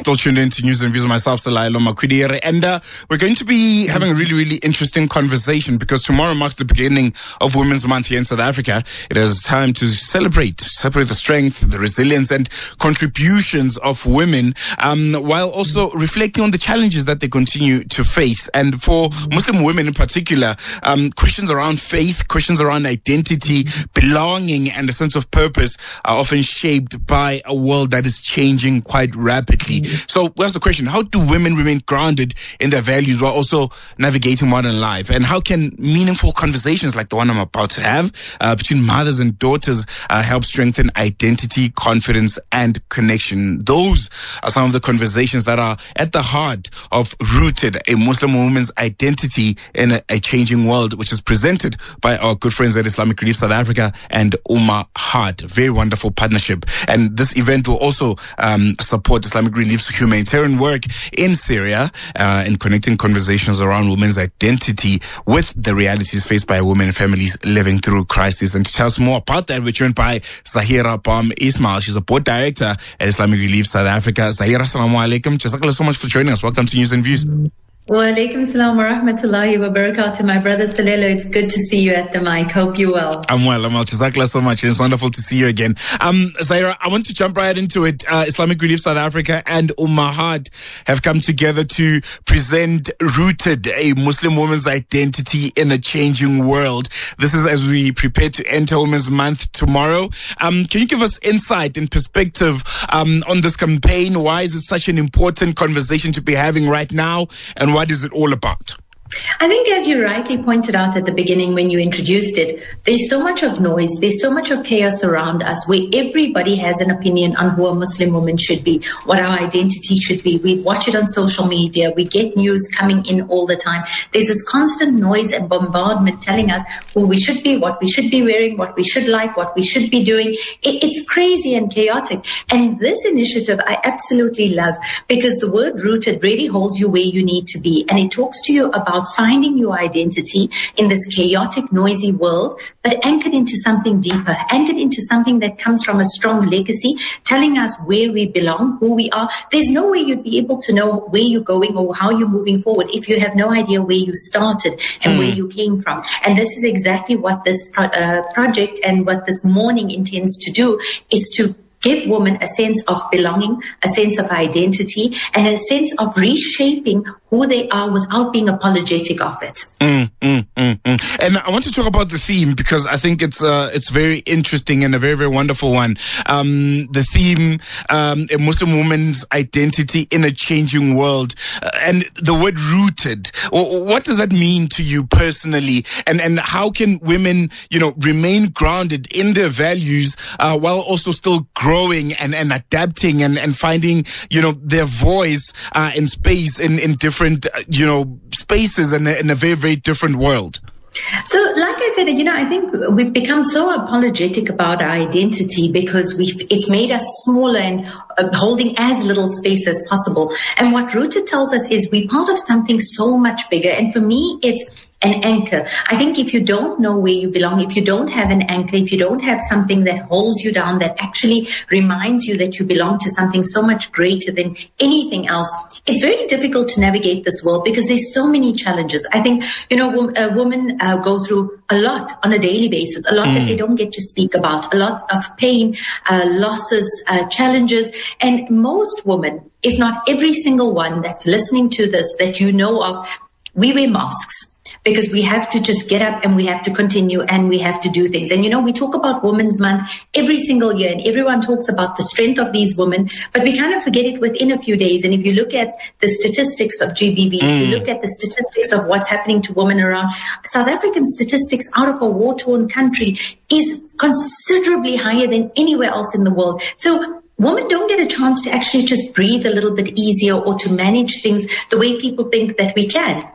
Still tuned in to News and Views with myself, Salailo Makwidire. And we're going to be having a really, really interesting conversation because tomorrow marks the beginning of Women's Month here in South Africa. It is time to celebrate the strength, the resilience and contributions of women, while also reflecting on the challenges that they continue to face. And for Muslim women in particular, questions around faith, questions around identity, belonging and a sense of purpose are often shaped by a world that is changing quite rapidly. So what's the question? How do women remain grounded in their values while also navigating modern life? And how can meaningful conversations like the one I'm about to have between mothers and daughters help strengthen identity, confidence, and connection? Those are some of the conversations that are at the heart of Rooted, a Muslim woman's identity in a changing world, which is presented by our good friends at Islamic Relief South Africa and Ummah Heart. Very wonderful partnership. And this event will also support Islamic Relief's humanitarian work in Syria in connecting conversations around women's identity with the realities faced by women and families living through crisis. And to tell us more about that, we're joined by Zahira Bam Ismail. She's a board director at Islamic Relief South Africa. Zahira, assalamu alaikum. Jazakallah so much for joining us. Welcome to News and Views. Wa alaikum salam wa rahmatullahi wa barakatuh. My brother Salelo, it's good to see you at the mic. Hope you're well. I'm well. Jazakallah so much. It's wonderful to see you again. Zahira, I want to jump right into it. Islamic Relief South Africa and Ummah Heart have come together to present Rooted, a Muslim woman's identity in a changing world. This is as we prepare to enter Women's Month tomorrow. Can you give us insight and perspective on this campaign? Why is it such an important conversation to be having right now? And what is it all about? I think, as you rightly pointed out at the beginning when you introduced it, there's so much of noise, there's so much of chaos around us where everybody has an opinion on who a Muslim woman should be, what our identity should be. We watch it on social media, we get news coming in all the time. There's this constant noise and bombardment telling us who we should be, what we should be wearing, what we should like, what we should be doing. It's crazy and chaotic. And this initiative I absolutely love because the word Rooted really holds you where you need to be. And it talks to you about finding your identity in this chaotic, noisy world, but anchored into something deeper, anchored into something that comes from a strong legacy, telling us where we belong, who we are. There's no way you'd be able to know where you're going or how you're moving forward if you have no idea where you started and where you came from. And this is exactly what this project and what this morning intends to do, is to give women a sense of belonging, a sense of identity, and a sense of reshaping who they are without being apologetic of it. And I want to talk about the theme because I think it's very interesting and a very, very wonderful one. The theme, a Muslim woman's identity in a changing world, and the word rooted. What does that mean to you personally? And how can women, remain grounded in their values while also still growing and adapting and finding, their voice in space in different, spaces and in a very, very different world? So, like I said, I think we've become so apologetic about our identity because it's made us smaller and holding as little space as possible. And what Rooted tells us is we're part of something so much bigger. And for me, it's an anchor. I think if you don't know where you belong, if you don't have an anchor, if you don't have something that holds you down, that actually reminds you that you belong to something so much greater than anything else, it's very difficult to navigate this world because there's so many challenges. I think, a woman goes through a lot on a daily basis, a lot that they don't get to speak about, a lot of pain, losses, challenges. And most women, if not every single one that's listening to this that you know of, we wear masks. Because we have to just get up and we have to continue and we have to do things. And, we talk about Women's Month every single year and everyone talks about the strength of these women, but we kind of forget it within a few days. And if you look at the statistics of GBV, if you look at the statistics of what's happening to women around, South African statistics out of a war-torn country is considerably higher than anywhere else in the world. So women don't get a chance to actually just breathe a little bit easier or to manage things the way people think that we can.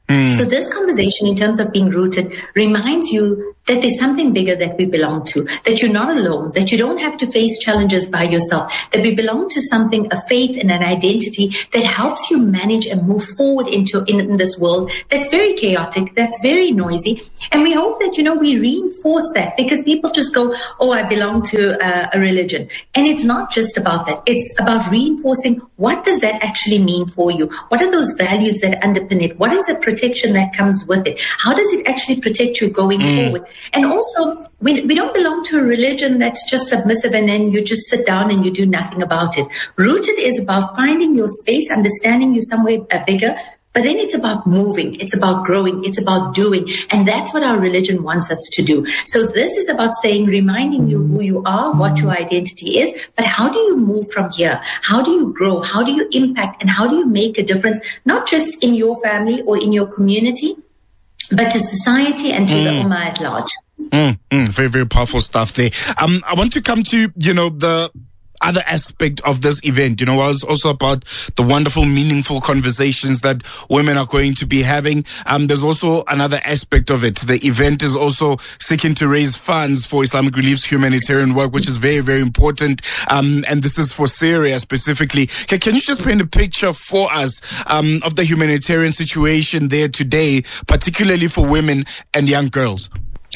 So this conversation, in terms of being rooted, reminds you that there's something bigger that we belong to, that you're not alone, that you don't have to face challenges by yourself, that we belong to something, a faith and an identity that helps you manage and move forward in this world that's very chaotic, that's very noisy. And we hope that, we reinforce that, because people just go, oh, I belong to a religion. And it's not just about that. It's about reinforcing, what does that actually mean for you? What are those values that underpin it? What is the protection that comes with it? How does it actually protect you going forward? And also, we don't belong to a religion that's just submissive and then you just sit down and you do nothing about it. Rooted is about finding your space, understanding you somewhere bigger, but then it's about moving, it's about growing, it's about doing. And that's what our religion wants us to do. So this is about reminding you who you are, what your identity is, but how do you move from here? How do you grow? How do you impact? And how do you make a difference, not just in your family or in your community, but to society and to the Ummah at large? Very, very powerful stuff there. I want to come to, the other aspect of this event, was also about the wonderful, meaningful conversations that women are going to be having. There's also another aspect of it. The event is also seeking to raise funds for Islamic Relief's humanitarian work, which is very, very important. And this is for Syria specifically. Can you just paint a picture for us of the humanitarian situation there today, particularly for women and young girls?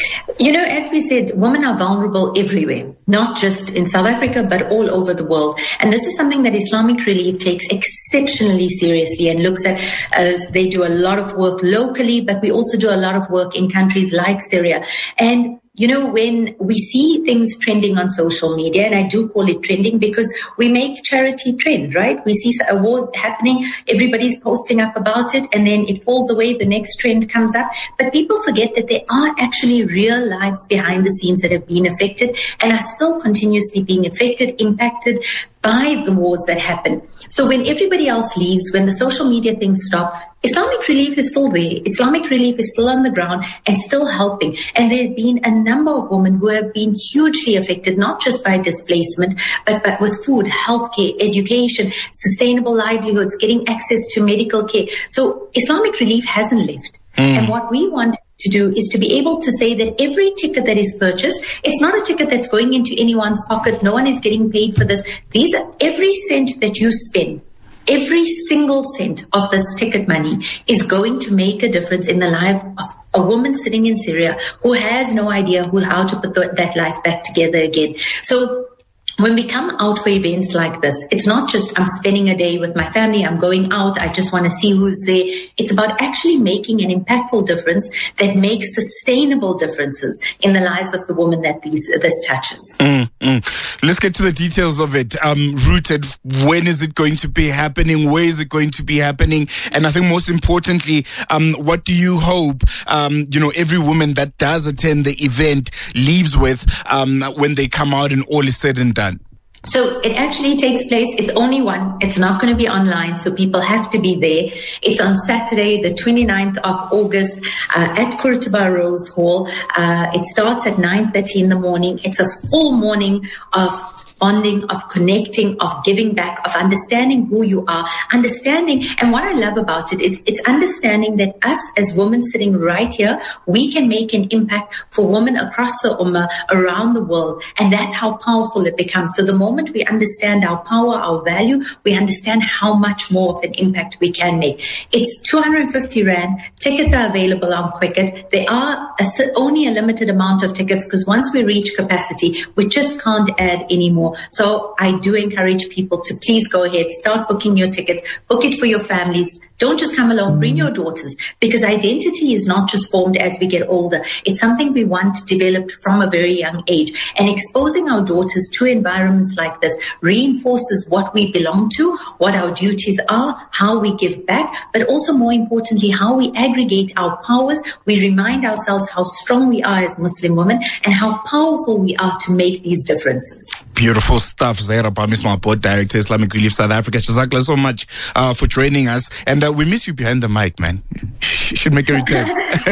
As we said, women are vulnerable everywhere, not just in South Africa, but all over the world. And this is something that Islamic Relief takes exceptionally seriously and looks at. They do a lot of work locally, but we also do a lot of work in countries like Syria. And when we see things trending on social media, and I do call it trending because we make charity trend, right? We see a war happening, everybody's posting up about it, and then it falls away, the next trend comes up. But people forget that there are actually real lives behind the scenes that have been affected and are still continuously being affected, impacted by the wars that happen. So when everybody else leaves, when the social media things stop, Islamic Relief is still there. Islamic Relief is still on the ground and still helping. And there have been a number of women who have been hugely affected, not just by displacement, but with food, healthcare, education, sustainable livelihoods, getting access to medical care. So Islamic Relief hasn't left. And what we want to do is to be able to say that every ticket that is purchased, it's not a ticket that's going into anyone's pocket. No one is getting paid for this. These are every cent that you spend. Every single cent of this ticket money is going to make a difference in the life of a woman sitting in Syria who has no idea how to put that life back together again. So when we come out for events like this, it's not just I'm spending a day with my family, I'm going out, I just want to see who's there. It's about actually making an impactful difference that makes sustainable differences in the lives of the woman that this touches. Let's get to the details of it. Rooted, when is it going to be happening? Where is it going to be happening? And I think most importantly, what do you hope, every woman that does attend the event leaves with when they come out and all is said and done? So it actually takes place, it's only one, it's not going to be online, so people have to be there. It's on Saturday, the 29th of August at Kurtuba Rose Hall. It starts at 9:30 in the morning. It's a full morning of bonding, of connecting, of giving back, of understanding who you are, understanding. And what I love about it is it's understanding that us as women sitting right here, we can make an impact for women across the Ummah, around the world. And that's how powerful it becomes. So the moment we understand our power, our value, we understand how much more of an impact we can make. It's 250 Rand. Tickets are available on Quicket. There are only a limited amount of tickets because once we reach capacity, we just can't add any more. So I do encourage people to please go ahead, start booking your tickets, book it for your families. Don't just come alone, bring your daughters, because identity is not just formed as we get older. It's something we want developed from a very young age. And exposing our daughters to environments like this reinforces what we belong to, what our duties are, how we give back, but also more importantly, how we aggregate our powers. We remind ourselves how strong we are as Muslim women and how powerful we are to make these differences. Beautiful stuff. Zaira Bamisma, Board Director, Islamic Relief South Africa. Jazakallah so much for joining us. And we miss you behind the mic, man. You should make a return.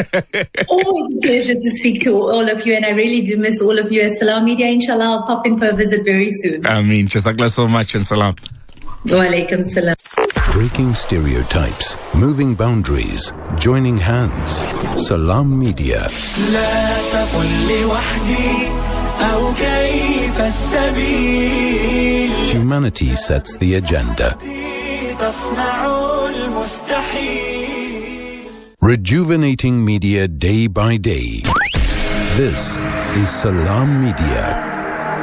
Always a pleasure to speak to all of you. And I really do miss all of you at Salam Media. Inshallah, I'll pop in for a visit very soon. Ameen. Jazakallah so much and salam. Wa alaikum salam. Breaking stereotypes, moving boundaries, joining hands. Salam Media. Humanity sets the agenda. Rejuvenating media day by day. This is Salam Media.